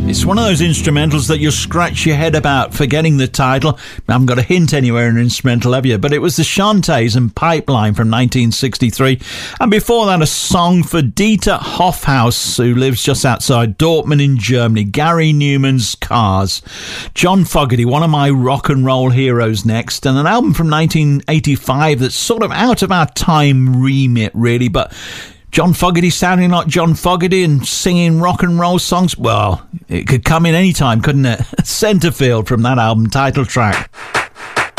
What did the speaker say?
It's one of those instrumentals that you'll scratch your head about forgetting the title. I haven't got a hint anywhere in an instrumental, have you? But it was the Shantays and Pipeline from 1963. And before that, a song for Dieter Hoffhaus, who lives just outside Dortmund in Germany. Gary Newman's Cars. John Fogerty, one of my rock and roll heroes, next. And an album from 1985 that's sort of out of our time remit, really, but John Fogerty sounding like John Fogerty and singing rock and roll songs, well, it could come in any time, couldn't it? Centerfield from that album title track.